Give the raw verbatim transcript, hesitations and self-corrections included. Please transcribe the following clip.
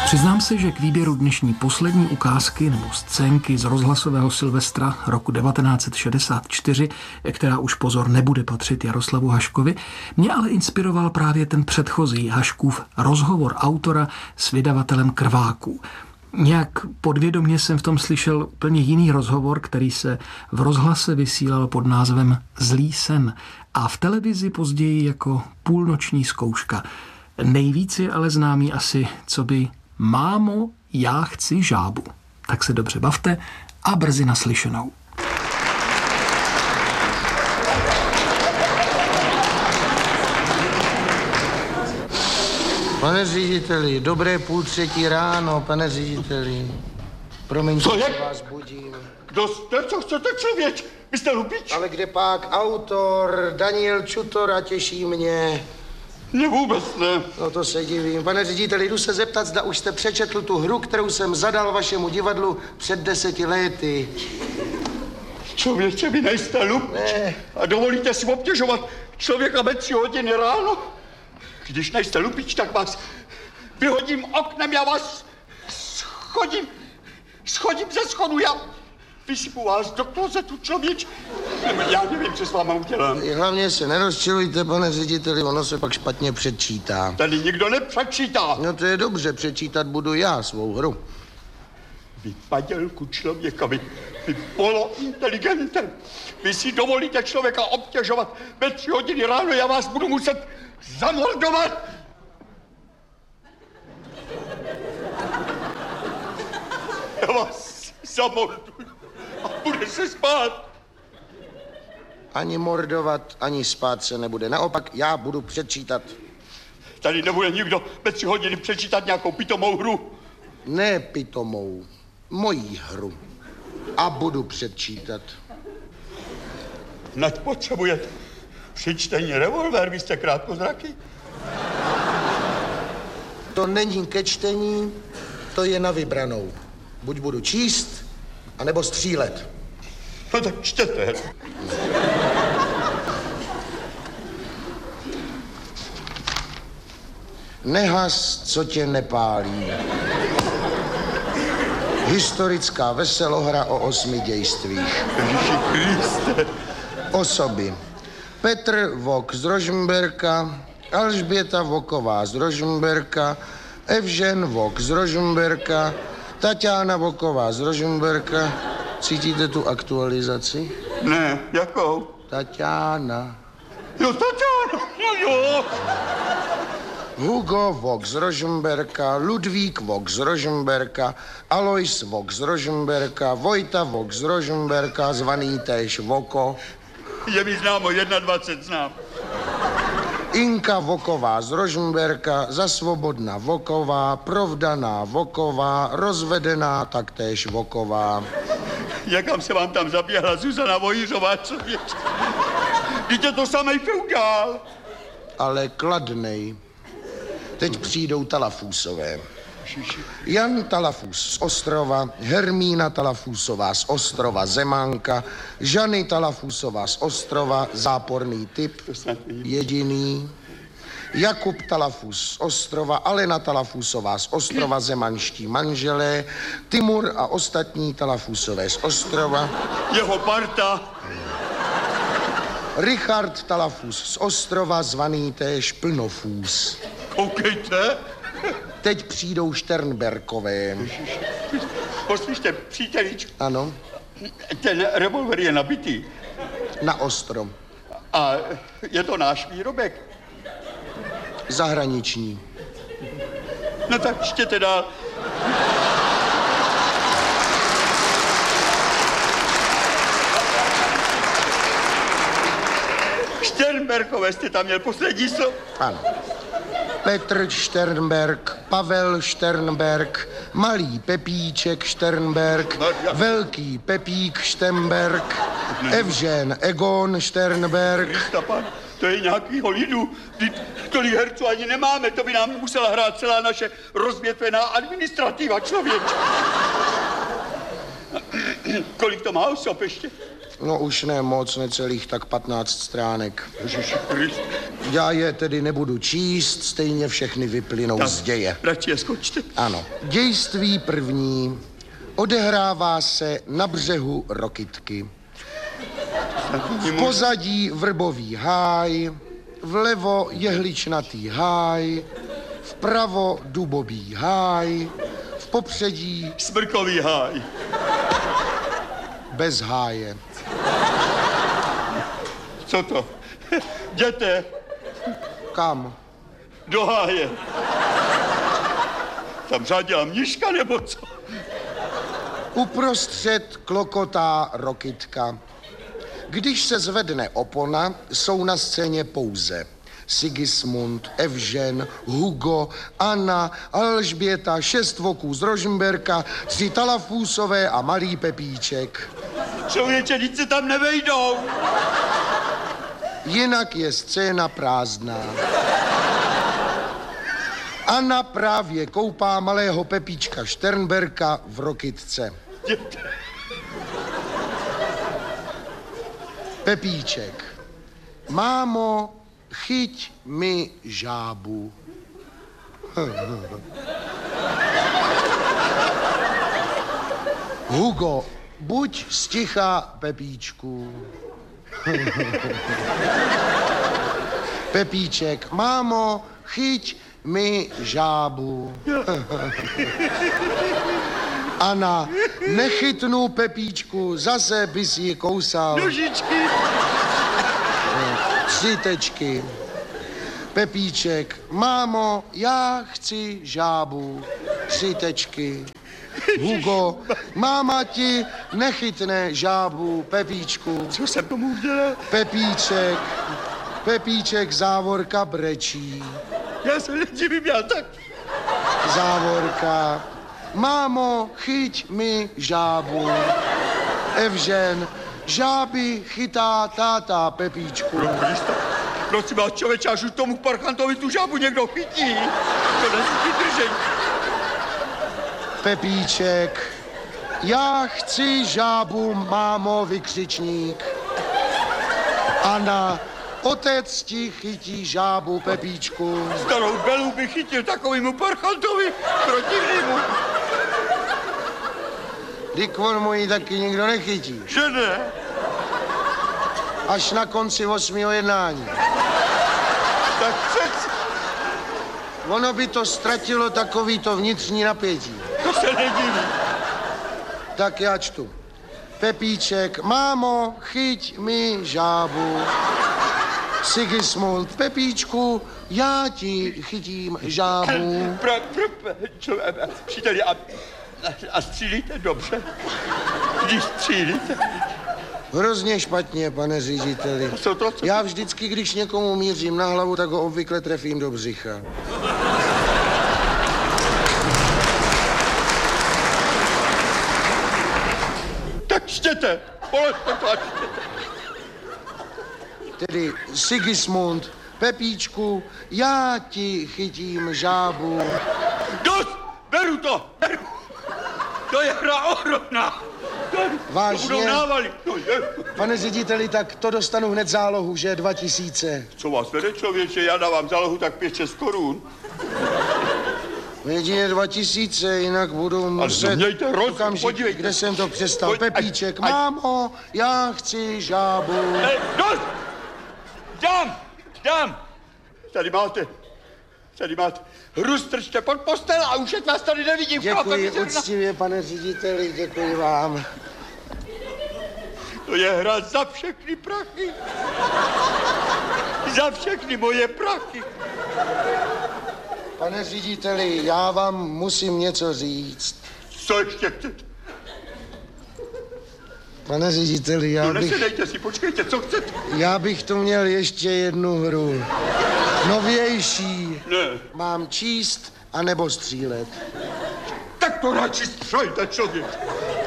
Přiznám se, že k výběru dnešní poslední ukázky nebo scénky z rozhlasového Silvestra roku devatenáct set šedesát čtyři, která už pozor nebude patřit Jaroslavu Haškovi, mě ale inspiroval právě ten předchozí Haškův rozhovor autora s vydavatelem Krváků. Nějak podvědomě jsem v tom slyšel úplně jiný rozhovor, který se v rozhlase vysílal pod názvem Zlý sen a v televizi později jako Půlnoční zkouška. Nejvíc je ale známý asi coby Mámo, já chci žábu. Tak se dobře bavte a brzy naslyšenou. Pane řediteli, dobré půl třetí ráno, pane řediteli. Promiňte, co je? Vás budím. Kdo jste, co chcete, člověč? Vy jste lupič? Ale kde pak autor, Daniel Čutora, těší mě. Ne, vůbec ne. No to se divím. Pane řediteli, jdu se zeptat, zda už jste přečetl tu hru, kterou jsem zadal vašemu divadlu před deseti lety. Člověče, vy nejste lupič. Ne. A dovolíte si obtěžovat člověka ve tři hodiny ráno? Když nejste lupič, tak vás vyhodím oknem, já vás schodím, schodím ze schodu, já vysypu vás do klozetu, člověč. Já nevím, co s váma udělám. Hlavně se nerozčilujte, pane řediteli, ono se pak špatně přečítá. Tady nikdo nepřečítá. No to je dobře, přečítat budu já svou hru. Vy padělku člověka, vy, vy polointeligente. Vy si dovolíte člověka obtěžovat ve tři hodiny ráno, já vás budu muset zamordovat. Já vás zamorduju a bude se spát. Ani mordovat, ani spát se nebude. Naopak, já budu přečítat. Tady nebude nikdo ve tři hodiny přečítat nějakou pitomou hru. Ne pitomou, mojí hru. A budu předčítat. Nať potřebujete při čtení revolver, vy jste krátkozraky? To není ke čtení, to je na vybranou. Buď budu číst, anebo střílet. No tak čtěte. Nehas, co tě nepálí. Historická veselohra o osmi dějstvích. Ježiši Kriste. Osoby. Petr Vok z Rožmberka, Alžběta Voková z Rožmberka, Evžen Vok z Rožmberka, Taťána Voková z Rožmberka. Cítíte tu aktualizaci? Ne, jakou? Taťána. Jo, Taťána, no jo. Hugo Vok z Rožmberka, Ludvík Vok z Rožmberka, Alois Vok z Rožmberka, Vojta Vok z Rožmberka, zvaný též Voko. Je mi známo, dvacet jedna znám. Inka Voková z Rožmberka, Zasvobodna Voková, Provdaná Voková, Rozvedená taktéž Voková. Jakam se vám tam zaběhla Zuzana Vojířová, člověč? Vždyť je to samej feudál. Ale kladnej. Teď přijdou Talafusové. Jan Talafus z Ostrova, Hermína Talafusová z Ostrova, Zemánka, Žany Talafusová z Ostrova, záporný typ, jediný, Jakub Talafus z Ostrova, Alena Talafusová z Ostrova, zemanští manželé, Timur a ostatní Talafusové z Ostrova, jeho parta, Richard Talafus z Ostrova, zvaný též Plnofůs. Koukejte. Teď přijdou Šternberkové. Poslyšte, příteličku. Ano. Ten revolver je nabitý. Na ostro. A je to náš výrobek? Zahraniční. No tak čtěte dál. Šternberkové jste tam měl poslední slovo? Ano. Petr Šternberk, Pavel Šternberk, malý Pepíček Šternberk, velký Pepík Šternberk, Evžen Egon Šternberk. Kristapa, to je nějakýho lidu. Tolik herců ani nemáme, to by nám musela hrát celá naše rozvětvená administrativa, člověk. Kolik to má osob ještě? No už ne moc, necelých tak patnáct stránek. Ježiši Krist, Já je tedy nebudu číst, stejně všechny vyplynou Tak, z děje. radši je skočte. Ano. Dějství první odehrává se na břehu Rokytky. V pozadí vrbový háj, vlevo jehličnatý háj, vpravo dubový háj, v popředí Smrkový háj. bez háje. Co to? Jděte Kam? do háje. Tam řádila mniška nebo co? Uprostřed klokotá Rokytka. Když se zvedne opona, jsou na scéně pouze Sigismund, Evžen, Hugo, Anna, Alžběta, šest voků z Rožmberka, tři Talafusové a malý Pepíček. Člověče, nic se tam nevejdou. Jinak je scéna prázdná. Anna právě koupá malého Pepíčka Šternberka v Rokytce. Jděte. Pepíček. Mámo, chyť mi žábu. Hugo, buď sticha, Pepíčku. Pepíček. Mámo, chyť mi žábu. Ana, nechytnu, Pepíčku, zase bys ji kousal. Nožičky. Tři tečky. Pepíček. Mámo, já chci žábu. Tři tečky. Hugo. Máma ti nechytne žábu. Pepíčku. Co jsem tomu udělal? Pepíček. Pepíček, závorka brečí. Já se nedivím, já tak. Závorka. Mámo, chyť mi žábu. Evžen. Žáby chytá táta, Pepíčku. Prosím vás, člověče, až už tomu parchantovi tu žábu někdo chytí. To nesmí držet. Pepíček. Já chci žábu, mámo, vykřičník. Anna. Otec ti chytí žábu, Pepíčku. Starou Belu by chytil takovýmu parchantovi protivnému. Dyk on mu ji taky nikdo nechytí. Že ne? Až na konci osmého jednání. Tak přeci. Ono by to ztratilo takový to vnitřní napětí. To se nedivím. Tak já čtu. Pepíček. Mámo, chyť mi žábu. Sigismund. Pepíčku, já ti chytím žábu. Pro, pro, čo, příteli, a, a střílíte dobře? Když střílíte? Hrozně špatně, pane řediteli. Co to? Co? Já vždycky, když někomu mířím na hlavu, tak ho obvykle trefím do břicha. Tak čtěte. Položte to a čtěte. Tedy Sigismund, Pepíčku, já ti chytím žábu. Dost! Beru to! Beru! To je hra ohromná! To, Vážně? to budou návaly. To je. Pane řediteli, tak to dostanu hned zálohu, že dva tisíce. Co vás vede, člověče? Já dávám zálohu tak pět, šest korun. Jedině dva tisíce, jinak budu muset... Ale mějte rozum, okamžik, podívejte. kde jsem to přestal. Pojď, Pepíček, ať- ať- mámo, já chci žábu. Ej, dost! Dám! Dám! Tady máte. Tady máte. Hru strčte pod postel a už vás tady nevidím. Děkuji uctivě, pane řediteli, děkuji vám. To je hra za všechny prachy. Za všechny moje prachy. Pane řediteli, já vám musím něco říct. Co ještě chcete? Pane řediteli, já No bych, nesedejte si, počkejte, co chcete? já bych tu měl ještě jednu hru. Novější. Ne. Mám číst anebo střílet. Tak to radši střelte, člověk.